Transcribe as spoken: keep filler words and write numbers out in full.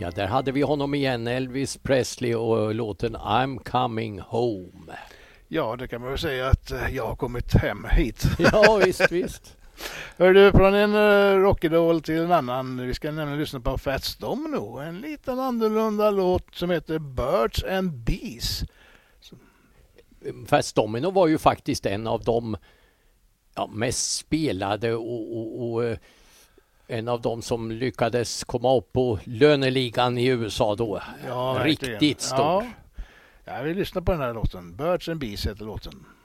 Ja, där hade vi honom igen, Elvis Presley och låten I'm coming home. Ja, det kan man väl säga att jag har kommit hem hit. Ja, visst, visst. Hör du, från en uh, rockidol till en annan. Vi ska nämligen lyssna på Fats Domino. En liten annorlunda låt som heter Birds and Bees. Fats Domino var ju faktiskt en av de ja, mest spelade och, och, och en av de som lyckades komma upp på löneligan i U S A då. Ja, riktigt stor. Ja. Jag vill lyssna på den här låten. Birds and Bees heter låten.